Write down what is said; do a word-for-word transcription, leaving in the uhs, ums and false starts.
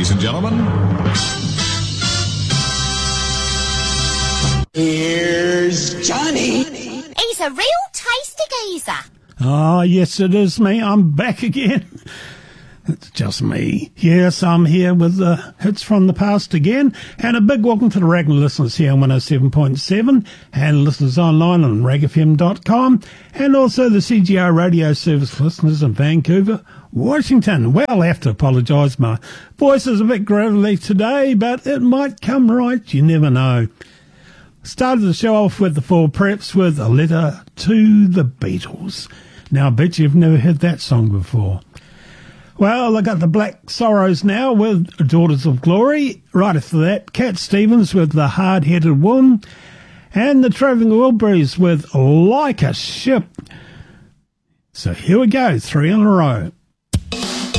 ladies and gentlemen. Here's Johnny. He's a real tasty geezer. Ah, yes, it is me. I'm back again. It's just me. Yes, I'm here with the hits from the past again. And a big welcome to the Raglan listeners here on one oh seven point seven and listeners online on rag f m dot com, and also the C G R radio service listeners in Vancouver, Washington. Well, I have to apologise. My voice is a bit gravelly today, but it might come right. You never know. Started the show off with the Four Preps with A Letter to the Beatles. Now, I bet you've never heard that song before. Well, I got the Black Sorrows now with Daughters of Glory. Right after that, Cat Stevens with The Hard-Headed Woman. And the Travelling Wilburys with Like a Ship. So here we go, three in a row.